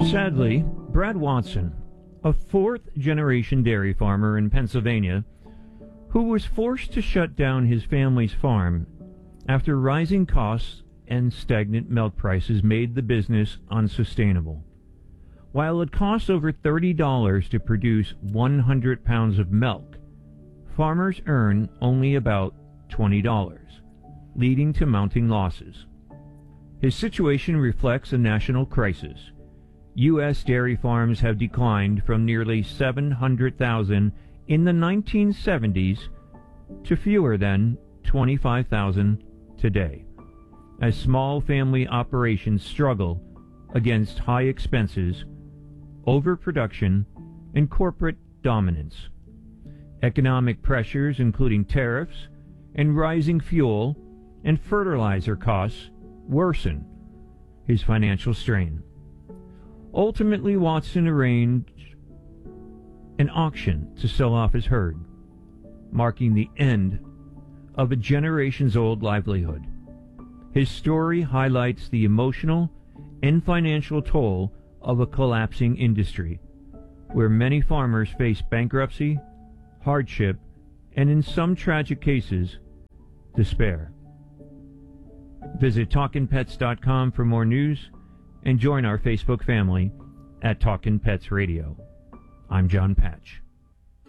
Sadly, Brad Watson, a fourth-generation dairy farmer in Pennsylvania, who was forced to shut down his family's farm after rising costs and stagnant milk prices made the business unsustainable. While it costs over $30 to produce 100 pounds of milk, farmers earn only about $20, leading to mounting losses. His situation reflects a national crisis. U.S. dairy farms have declined from nearly 700,000 in the 1970s to fewer than 25,000 today, as small family operations struggle against high expenses, overproduction, and corporate dominance. Economic pressures, including tariffs and rising fuel and fertilizer costs, worsen his financial strain. Ultimately, Watson arranged an auction to sell off his herd, marking the end of a generations-old livelihood. His story highlights the emotional and financial toll of a collapsing industry, where many farmers face bankruptcy, hardship, and in some tragic cases, despair. Visit TalkinPets.com for more news and join our Facebook family at Talkin' Pets Radio. I'm John Patch.